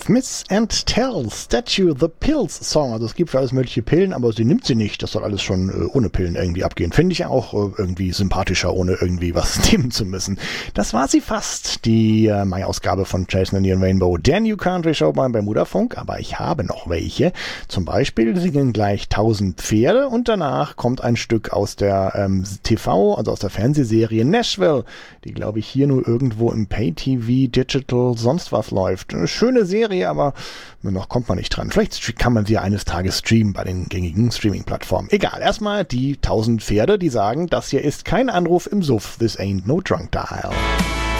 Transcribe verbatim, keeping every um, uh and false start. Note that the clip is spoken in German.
Miss and Tell, Statue, The Pills Song. Also es gibt für alles mögliche Pillen, aber sie nimmt sie nicht. Das soll alles schon äh, ohne Pillen irgendwie abgehen. Finde ich ja auch äh, irgendwie sympathischer, ohne irgendwie was nehmen zu müssen. Das war sie fast, die äh, Mai-Ausgabe von Jason and the Rainbow, der New Country Show beim Bermuda Funk. Aber ich habe noch welche. Zum Beispiel singen gleich tausend Pferde und danach kommt ein Stück aus der ähm, T V, also aus der Fernsehserie Nashville, die glaube ich hier nur irgendwo im Pay-T V, Digital, sonst was läuft. Eine schöne Serie, aber noch kommt man nicht dran. Vielleicht kann man sie eines Tages streamen bei den gängigen Streaming-Plattformen. Egal, erstmal die tausend Pferde, die sagen, das hier ist kein Anruf im Suff. This ain't no drunk dial.